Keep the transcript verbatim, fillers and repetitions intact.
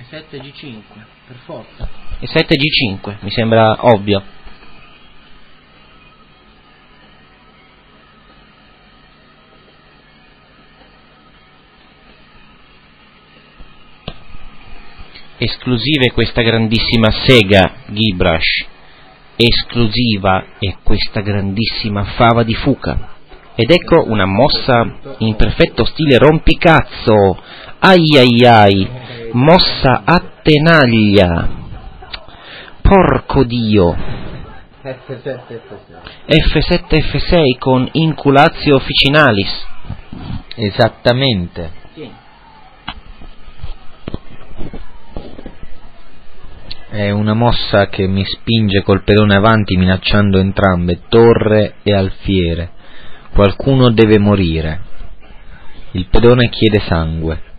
E sette G cinque, per forza. E sette G cinque, mi sembra ovvio. Esclusiva è questa grandissima sega, Guybrush. Esclusiva è questa grandissima fava di fuca. Ed ecco una mossa in perfetto stile rompicazzo. Ai ai ai, mossa a tenaglia. Porco Dio. F sette F sei. F sette F sei con inculatio officinalis. Esattamente. È una mossa che mi spinge col pedone avanti minacciando entrambe, torre e alfiere. Qualcuno deve morire. Il pedone chiede sangue.